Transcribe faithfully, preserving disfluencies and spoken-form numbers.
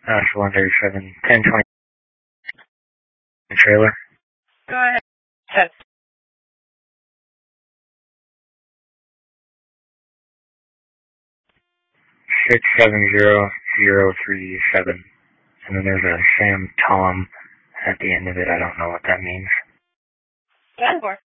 Uh, one thirty-seven, ten twenty trailer. Go ahead. Test. six seven zero zero three seven. And then there's a Sam Tom at the end of it. I don't know what that means. ten four.